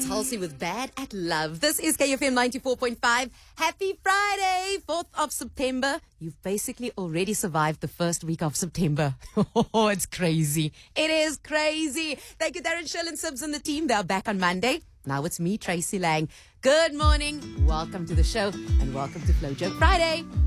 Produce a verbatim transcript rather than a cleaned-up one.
It's Halsey with Bad at Love. This is K F M ninety-four point five. Happy Friday, fourth of September. You've basically already survived the first week of September. Oh, it's crazy. It is crazy. Thank you, Darren Sherlin Sibbs and the team. They're back on Monday. Now it's me, Tracy Lang. Good morning. Welcome to the show and welcome to Flow Joke Friday.